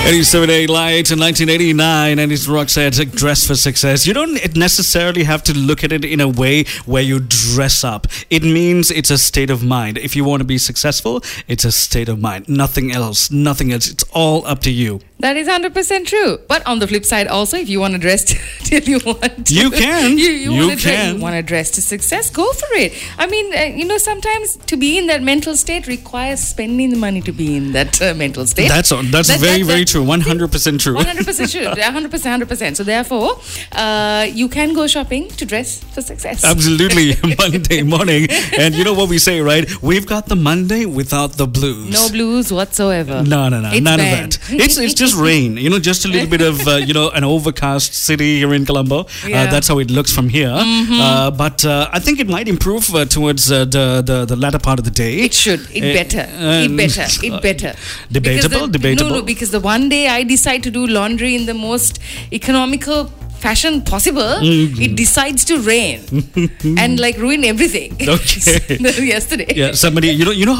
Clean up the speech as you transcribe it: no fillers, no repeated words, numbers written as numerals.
87 Light in 1989, and it's Roxette, Dress for Success. You don't necessarily have to look at it in a way where you dress up. It means it's a state of mind. If you want to be successful, it's a state of mind. Nothing else. Nothing else. It's all up to you. That is 100% true. But on the flip side also, if you want to dress till you want to. You can. You want to dress to success, go for it. I mean, sometimes to be in that mental state requires spending the money to be in that mental state. That's very true. 100% true. 100% true. 100%. So therefore, you can go shopping to dress for success. Absolutely. Monday morning. And you know what we say, right? We've got the Monday without the blues. No blues whatsoever. No. It's None banned. of that. It's just rain. Just a little bit of, an overcast city here in Colombo. Yeah. That's how it looks from here. Mm-hmm. But I think it might improve towards the latter part of the day. It should. It better. Debatable. No, because the one day I decide to do laundry in the most economical fashion possible, it decides to rain and ruin everything. Okay. Yesterday. Yeah, somebody, you know